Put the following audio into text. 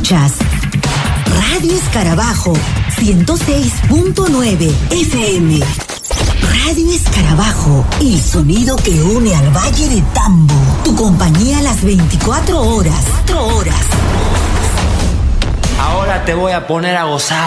Escuchas Radio Escarabajo 106.9 FM. Radio Escarabajo, el sonido que une al Valle de Tambo. Tu compañía a las 24 horas. Ahora te voy a poner a gozar.